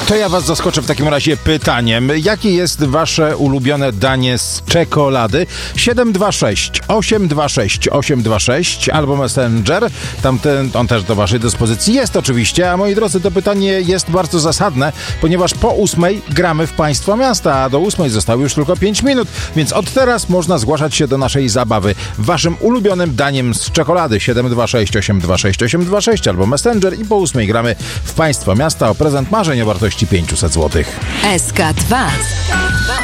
To ja was zaskoczę w takim razie pytaniem. Jakie jest wasze ulubione danie z czekolady? 726 826 826 albo Messenger. On też do waszej dyspozycji jest oczywiście. A moi drodzy, to pytanie jest bardzo zasadne, ponieważ po 8 gramy w Państwo Miasta, a do 8 zostało już tylko 5 minut, więc od teraz można zgłaszać się do naszej zabawy. Waszym ulubionym daniem z czekolady 726 826 826 albo Messenger i po 8 gramy w Państwo Miasta o prezent marzeń o wartości 500 zł. SK2.